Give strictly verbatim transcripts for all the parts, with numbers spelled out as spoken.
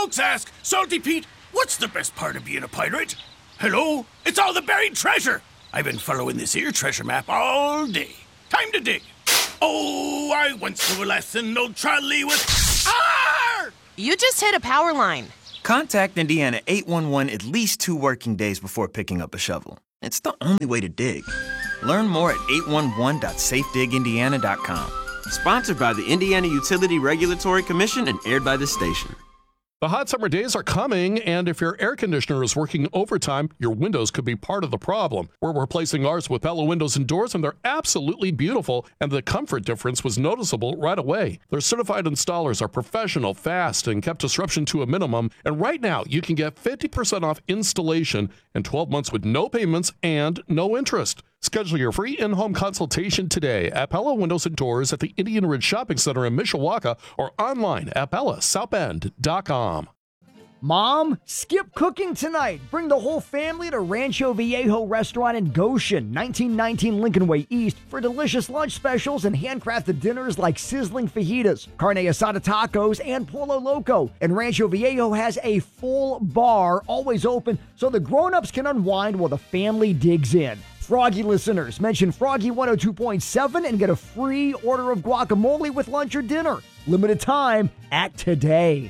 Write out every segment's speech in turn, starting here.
folks ask, Salty Pete, what's the best part of being a pirate? Hello? It's all the buried treasure. I've been following this here treasure map all day. Time to dig. Oh, I once knew a lesson, old Charlie with... Arr! You just hit a power line. Contact Indiana eight one one at least two working days before picking up a shovel. It's the only way to dig. Learn more at eight one one dot safe dig indiana dot com. Sponsored by the Indiana Utility Regulatory Commission and aired by this station. The hot summer days are coming, and if your air conditioner is working overtime, your windows could be part of the problem. We're replacing ours with Pella windows and doors, and they're absolutely beautiful, and the comfort difference was noticeable right away. Their certified installers are professional, fast, and kept disruption to a minimum, and right now you can get fifty percent off installation and twelve months with no payments and no interest. Schedule your free in-home consultation today at Pella Windows and Doors at the Indian Ridge Shopping Center in Mishawaka or online at pella south bend dot com. Mom, skip cooking tonight. Bring the whole family to Rancho Viejo Restaurant in Goshen, nineteen nineteen Lincoln Way East, for delicious lunch specials and handcrafted dinners like sizzling fajitas, carne asada tacos, and Polo Loco. And Rancho Viejo has a full bar, always open, so the grown-ups can unwind while the family digs in. Froggy listeners, mention Froggy one oh two point seven and get a free order of guacamole with lunch or dinner. Limited time, act today.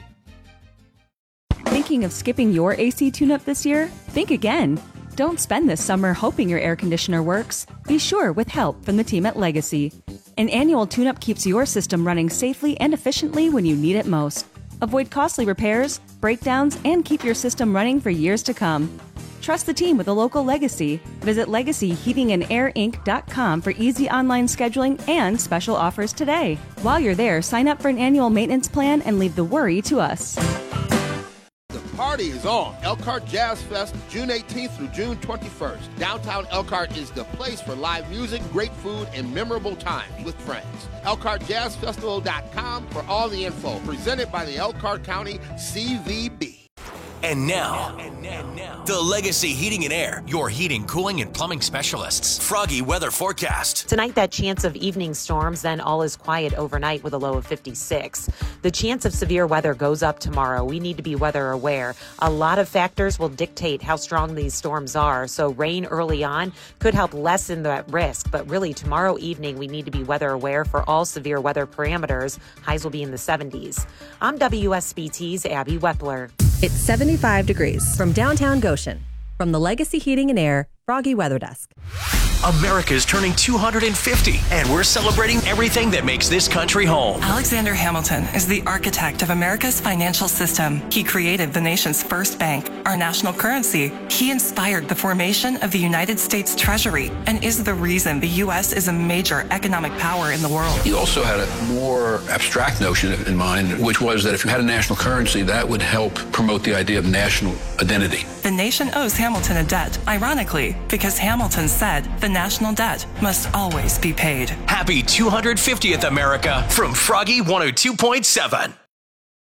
Thinking of skipping your A C tune-up this year? Think again. Don't spend this summer hoping your air conditioner works. Be sure with help from the team at Legacy. An annual tune-up keeps your system running safely and efficiently when you need it most. Avoid costly repairs, breakdowns, and keep your system running for years to come. Trust the team with a local Legacy. Visit legacy heating and air inc dot com for easy online scheduling and special offers today. While you're there, sign up for an annual maintenance plan and leave the worry to us. The party is on. Elkhart Jazz Fest, June eighteenth through June twenty-first. Downtown Elkhart is the place for live music, great food, and memorable times with friends. Elkhart Jazz Festival dot com for all the info. Presented by the Elkhart County C V B. And now, and now, and now, the Legacy Heating and Air, your heating, cooling, and plumbing specialists. Froggy weather forecast. Tonight, that chance of evening storms, then all is quiet overnight with a low of fifty-six. The chance of severe weather goes up tomorrow. We need to be weather aware. A lot of factors will dictate how strong these storms are, so rain early on could help lessen that risk. But really, tomorrow evening, we need to be weather aware for all severe weather parameters. Highs will be in the seventies. I'm W S B T's Abby Wepler. It's seventy-five degrees from downtown Goshen. From the Legacy Heating and Air Froggy Weather Desk. America's turning two hundred fifty, and we're celebrating everything that makes this country home. Alexander Hamilton is the architect of America's financial system. He created the nation's first bank, our national currency. He inspired the formation of the United States Treasury and is the reason the U S is a major economic power in the world. He also had a more abstract notion in mind, which was that if you had a national currency, that would help promote the idea of national identity. The nation owes Hamilton a debt, ironically, because Hamilton said the national debt must always be paid. Happy two hundred fiftieth, America, from Froggy one oh two point seven.